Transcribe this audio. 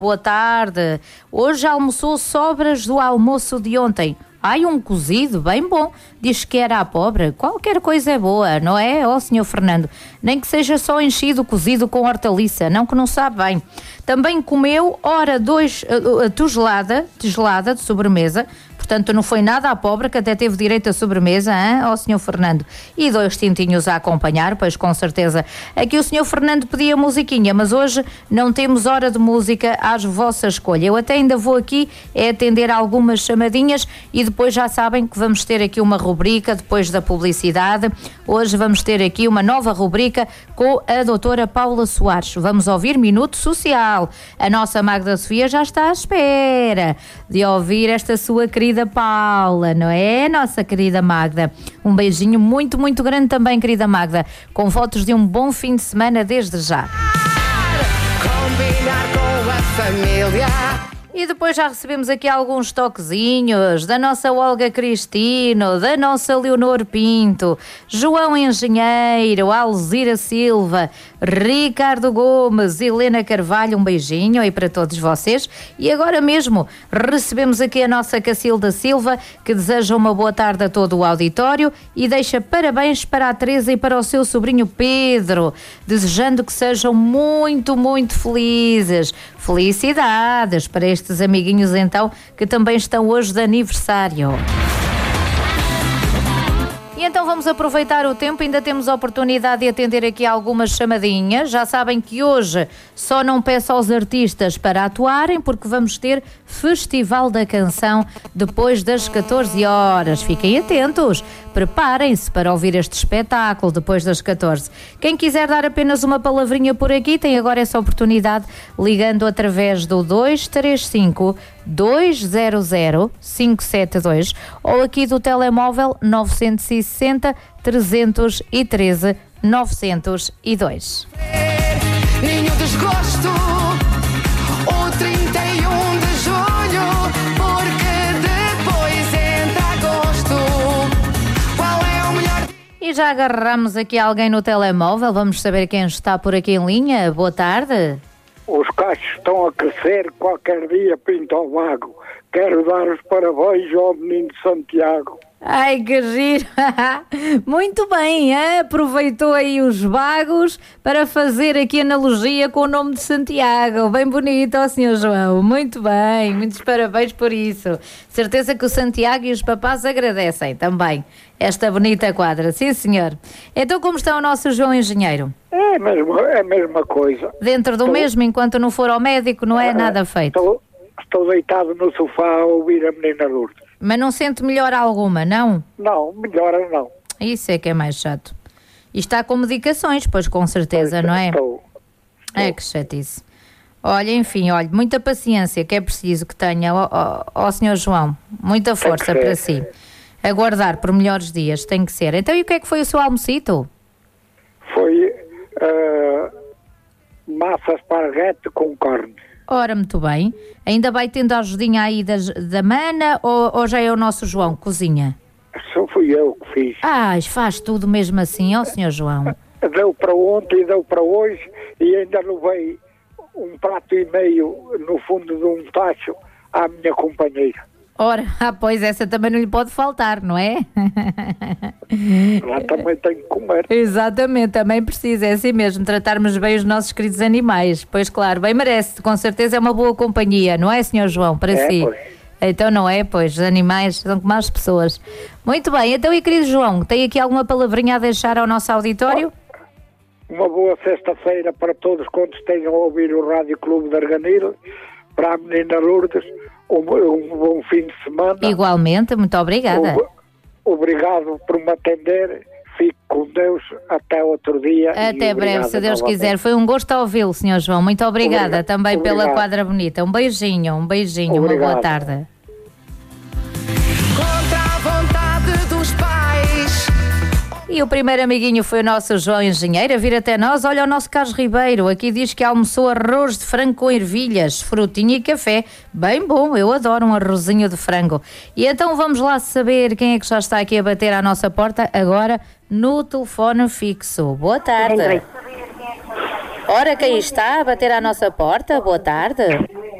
Boa tarde. Hoje almoçou sobras do almoço de ontem. Ai, um cozido bem bom. Diz que era a pobre. Qualquer coisa é boa, não é, Sr. Fernando? Nem que seja só enchido cozido com hortaliça, não que não sabe bem. Também comeu, tigelada de sobremesa. Portanto, não foi nada à pobre, que até teve direito à sobremesa, Sr. Fernando. E 2 tintinhos a acompanhar, pois com certeza. Aqui o Sr. Fernando pedia musiquinha, mas hoje não temos hora de música às vossa escolha. Eu até ainda vou aqui atender algumas chamadinhas e depois já sabem que vamos ter aqui uma rubrica depois da publicidade. Hoje vamos ter aqui uma nova rubrica com a doutora Paula Soares. Vamos ouvir Minuto Social. A nossa Magda Sofia já está à espera de ouvir esta sua querida Paula, não é, nossa querida Magda? Um beijinho muito, muito grande também, querida Magda, com fotos de um bom fim de semana desde já. Combinar com a família. E depois já recebemos aqui alguns toquezinhos da nossa Olga Cristino, da nossa Leonor Pinto, João Engenheiro, Alzira Silva, Ricardo Gomes, Helena Carvalho, um beijinho aí para todos vocês. E agora mesmo recebemos aqui a nossa Cacilda Silva, que deseja uma boa tarde a todo o auditório e deixa parabéns para a Teresa e para o seu sobrinho Pedro, desejando que sejam muito, muito felizes. Felicidades para estes amiguinhos então, que também estão hoje de aniversário. E então vamos aproveitar o tempo, ainda temos a oportunidade de atender aqui algumas chamadinhas. Já sabem que hoje só não peço aos artistas para atuarem, porque vamos ter Festival da Canção depois das 14 horas. Fiquem atentos, preparem-se para ouvir este espetáculo depois das 14. Quem quiser dar apenas uma palavrinha por aqui, tem agora essa oportunidade ligando através do 235 200 572 ou aqui do telemóvel 960 313 902. Nenhum desgosto, o 31 de julho, porque depois entra agosto. Qual é o melhor? E já agarramos aqui alguém no telemóvel, vamos saber quem está por aqui em linha. Boa tarde. Os cachos estão a crescer, qualquer dia pinta ao vago. Quero dar os parabéns ao menino de Santiago. Ai, que giro! Muito bem, aproveitou aí os vagos para fazer aqui analogia com o nome de Santiago. Bem bonito, Sr. João. Muito bem, muitos parabéns por isso. Certeza que o Santiago e os papás agradecem também esta bonita quadra. Sim, senhor. Então, como está o nosso João Engenheiro? É a mesma coisa. Dentro do mesmo, enquanto não for ao médico, não é nada feito. Estou deitado no sofá a ouvir a menina Lourdes. Mas não sente melhora alguma, não? Não, melhora não. Isso é que é mais chato. E está com medicações, pois com certeza, não é? Estou. É que chatice. Olha, enfim, muita paciência que é preciso que tenha, ó Sr. João. Muita força para si. Aguardar por melhores dias, tem que ser. Então, e o que é que foi o seu almocito? Foi massa esparguete com carne. Ora, muito bem. Ainda vai tendo a ajudinha aí da mana ou já é o nosso João que cozinha? Só fui eu que fiz. Faz tudo mesmo assim, ó Sr. João. Deu para ontem, deu para hoje e ainda levei um prato e meio no fundo de um tacho à minha companheira. Ora, pois essa também não lhe pode faltar, não é? Lá também tem que comer. Exatamente, também precisa, é assim mesmo, tratarmos bem os nossos queridos animais. Pois claro, bem merece, com certeza é uma boa companhia, não é, Sr. João, para si? Pois. Então não é, pois, os animais são como as pessoas. Muito bem, então e querido João, tem aqui alguma palavrinha a deixar ao nosso auditório? Uma boa sexta-feira para todos quantos estejam a ouvir o Rádio Clube de Arganil, para a menina Lourdes, um bom fim de semana. Igualmente, muito obrigada. Obrigado por me atender, fique com Deus, até outro dia. Até breve, se Deus quiser. Foi um gosto ouvi-lo, Sr. João, muito obrigada também pela quadra bonita. Um beijinho, Obrigado. Uma boa tarde. Contra a vontade dos pais. E o primeiro amiguinho foi o nosso João Engenheiro a vir até nós. Olha o nosso Carlos Ribeiro, aqui diz que almoçou arroz de frango com ervilhas, frutinha e café. Bem bom, eu adoro um arrozinho de frango. E então vamos lá saber quem é que já está aqui a bater à nossa porta agora no telefone fixo. Boa tarde. Ora, quem está a bater à nossa porta? Boa tarde.